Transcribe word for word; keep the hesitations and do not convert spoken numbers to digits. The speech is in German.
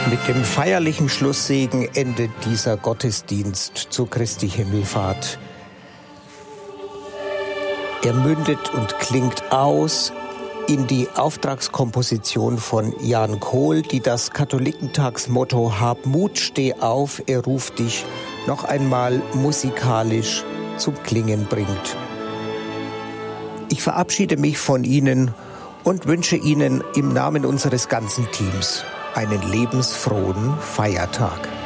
Mit dem feierlichen Schlusssegen endet dieser Gottesdienst zu Christi Himmelfahrt. Er mündet und klingt aus in die Auftragskomposition von Jan Kohl, die das Katholikentagsmotto "Hab Mut, steh auf, er ruft dich" noch einmal musikalisch zum Klingen bringt. Ich verabschiede mich von Ihnen und wünsche Ihnen im Namen unseres ganzen Teams einen lebensfrohen Feiertag.